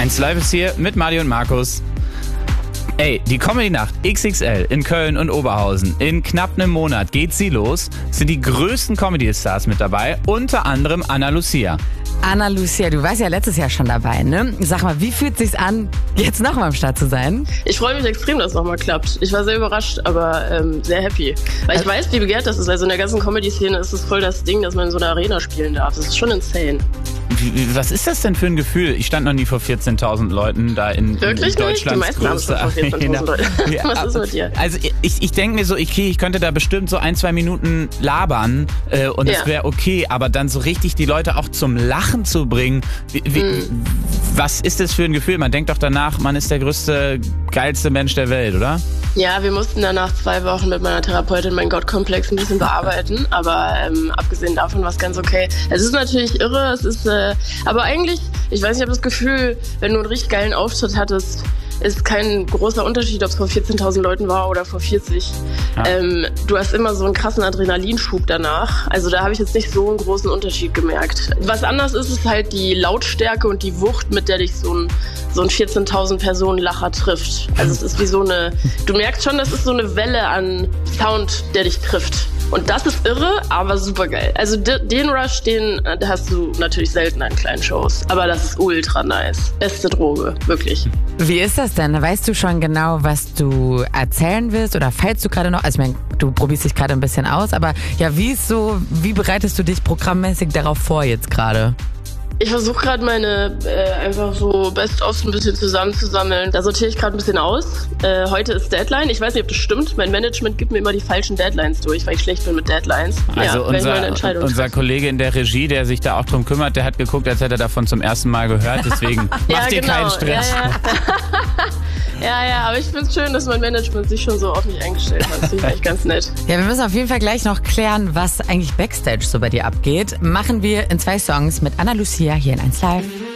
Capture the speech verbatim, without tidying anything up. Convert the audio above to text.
eins Live ist hier mit Mali und Markus. Ey, die Comedy-Nacht X X L in Köln und Oberhausen. In knapp einem Monat geht sie los. Es sind die größten Comedy-Stars mit dabei, unter anderem Ana Lucia. Ana Lucia, du warst ja letztes Jahr schon dabei, ne? Sag mal, wie fühlt es sich an, jetzt nochmal am Start zu sein? Ich freue mich extrem, dass es nochmal klappt. Ich war sehr überrascht, aber ähm, sehr happy. Weil ich weiß, wie begehrt das ist. Also in der ganzen Comedy-Szene ist es voll das Ding, dass man in so einer Arena spielen darf. Das ist schon insane. Wie, wie, was ist das denn für ein Gefühl? Ich stand noch nie vor vierzehntausend Leuten da in, Wirklich in Deutschlands nicht? Die meisten haben es vor vierzehntausend Leuten. Ja, was ist mit dir? Also ich, ich denke mir so, okay, ich könnte da bestimmt so ein, zwei Minuten labern äh, und es Ja. wäre okay, aber dann so richtig die Leute auch zum Lachen zu bringen, wie, wie, Mhm. was ist das für ein Gefühl? Man denkt doch danach, man ist der größte, geilste Mensch der Welt, oder? Ja, wir mussten danach zwei Wochen mit meiner Therapeutin meinen Gottkomplex ein bisschen bearbeiten, aber ähm, abgesehen davon war es ganz okay. Es ist natürlich irre, es ist, äh, aber eigentlich, ich weiß nicht, ich habe das Gefühl, wenn du einen richtig geilen Auftritt hattest, ist kein großer Unterschied, ob es vor vierzehntausend Leuten war oder vor vierzig. Ja. Ähm, du hast immer so einen krassen Adrenalinschub danach. Also da habe ich jetzt nicht so einen großen Unterschied gemerkt. Was anders ist, ist halt die Lautstärke und die Wucht, mit der dich so ein, so ein vierzehntausend Personen Lacher trifft. Also es ist wie so eine, du merkst schon, das ist so eine Welle an Sound, der dich trifft. Und das ist irre, aber super geil. Also den Rush, den hast du natürlich selten an kleinen Shows. Aber das ist ultra nice. Beste Droge, wirklich. Wie ist das denn? Weißt du schon genau, was du erzählen willst oder feilst du gerade noch? Also ich meine, du probierst dich gerade ein bisschen aus, aber ja, wie ist so, wie bereitest du dich programmmäßig darauf vor jetzt gerade? Ich versuche gerade meine äh, einfach so Best-ofs ein bisschen zusammenzusammeln. Da sortiere ich gerade ein bisschen aus. Äh, heute ist Deadline. Ich weiß nicht, ob das stimmt. Mein Management gibt mir immer die falschen Deadlines durch, weil ich schlecht bin mit Deadlines. Also ja, wenn ich meine unser, Entscheidung unser treffe. Kollege in der Regie, der sich da auch drum kümmert, der hat geguckt, als hätte er davon zum ersten Mal gehört. Deswegen Ja, macht dir genau. keinen Stress. Ja, ja. ja, ja, aber ich finde es schön, dass mein Management sich schon so auf mich eingestellt hat. Das finde ich eigentlich ganz nett. Ja, wir müssen auf jeden Fall gleich noch klären, was eigentlich Backstage so bei dir abgeht. Machen wir in zwei Songs mit Ana Lucia hier in eins Live.